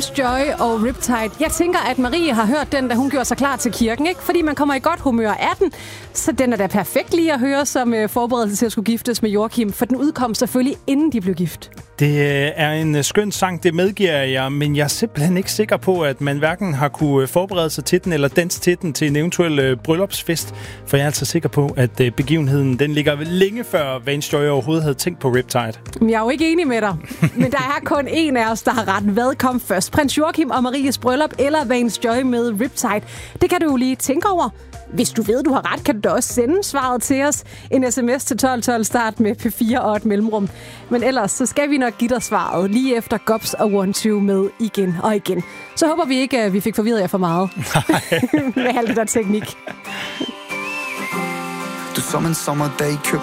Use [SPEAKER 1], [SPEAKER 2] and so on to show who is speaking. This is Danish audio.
[SPEAKER 1] Vance Joy og Riptide. Jeg tænker, at Marie har hørt den, da hun gjorde sig klar til kirken, ikke? Fordi man kommer i godt humør af den, så den er da perfekt lige at høre som forberedelse til at skulle giftes med Joachim, for den udkom selvfølgelig, inden de blev gift.
[SPEAKER 2] Det er en skøn sang, det medgiver jeg, men jeg er simpelthen ikke sikker på, at man hverken har kunne forberede sig til den eller danse til den til en eventuel bryllupsfest, for jeg er altså sikker på, at begivenheden den ligger længe før Vance Joy overhovedet havde tænkt på Riptide.
[SPEAKER 1] Jeg er jo ikke enig med dig, men der er kun en af os, der har ret. Hvad kom først? Prins Joachim og Maries bryllup eller Vance Joy med Riptide? Det kan du jo lige tænke over. Hvis du ved, du har ret, kan du da også sende svaret til os. En sms til 1212 start med P4 og et mellemrum. Men ellers så skal vi nok give dig svaret lige efter Gops og 1-2 med igen og igen. Så håber vi ikke, at vi fik forvirret jer for meget med alt det der teknik.
[SPEAKER 3] Du som en sommerdag